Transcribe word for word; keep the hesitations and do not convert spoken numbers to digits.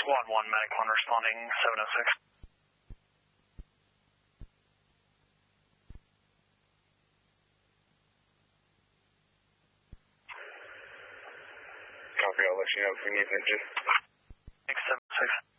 Squad one, Medic one responding seven oh six. Copy, I'll let you know if we need energy. Thanks, seven oh six.